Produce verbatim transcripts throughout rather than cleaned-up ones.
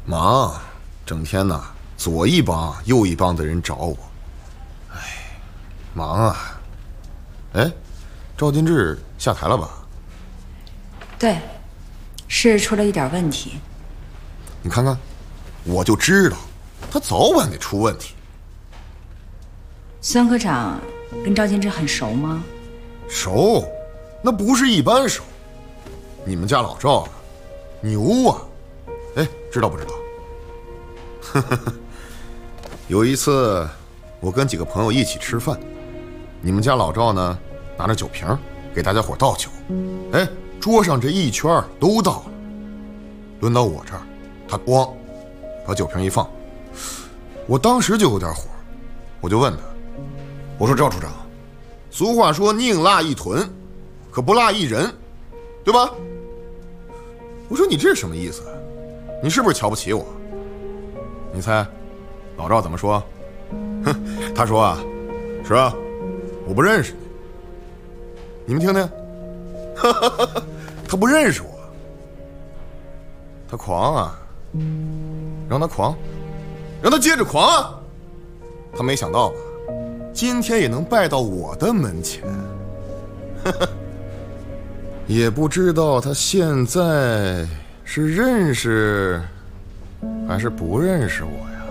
忙，整天呢左一帮右一帮的人找我，哎，忙啊。哎，赵金志下台了吧？ 对，是出了一点问题。 你看看，我就知道，他早晚得出问题。 孙科长跟赵金志很熟吗？ 熟，那不是一般熟。你们家老赵啊，牛啊！哎，知道不知道？有一次，我跟几个朋友一起吃饭，你们家老赵呢，拿着酒瓶给大家伙倒酒。哎，桌上这一圈都倒了，轮到我这儿，他咣把酒瓶一放，我当时就有点火，我就问他，我说赵处长，俗话说宁辣一屯，可不辣一人，对吧？我说你这是什么意思？你是不是瞧不起我？你猜老赵怎么说？哼，他说啊，是啊，我不认识你。你们听听，他不认识我，他狂啊，让他狂，让他接着狂啊！他没想到吧，今天也能拜到我的门前。也不知道他现在是认识还是不认识我呀。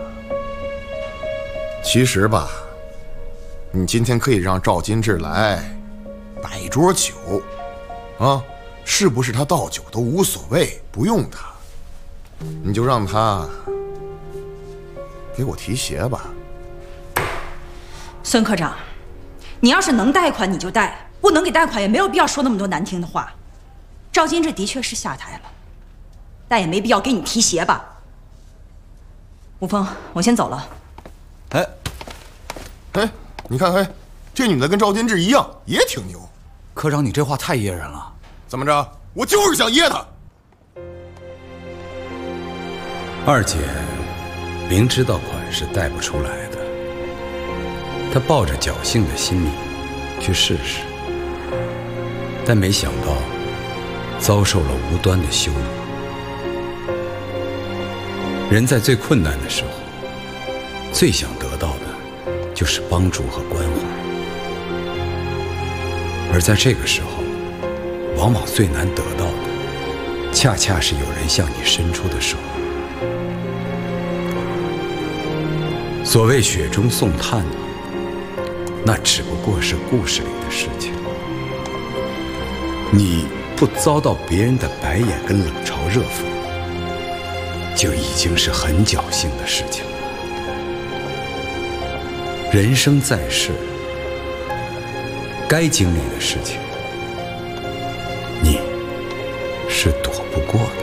其实吧，你今天可以让赵金志来摆桌酒啊，是不是他倒酒都无所谓，不用他，你就让他给我提鞋吧。 孙科长，你要是能贷款你就贷，不能给贷款也没有必要说那么多难听的话。赵金志的确是下台了，但也没必要给你提鞋吧。吴峰，我先走了。 哎，哎，你看，哎，这女的跟赵金志一样，也挺牛。 科长，你这话太噎人了。 怎么着？我就是想噎她。 二姐明知道款是贷不出来的，她抱着侥幸的心理去试试，但没想到遭受了无端的羞辱。人在最困难的时候，最想得到的就是帮助和关怀，而在这个时候，往往最难得到的，恰恰是有人向你伸出的手。所谓雪中送炭，那只不过是故事里的事情。你不遭到别人的白眼跟冷嘲热讽，就已经是很侥幸的事情了。人生在世，该经历的事情，你是躲不过的。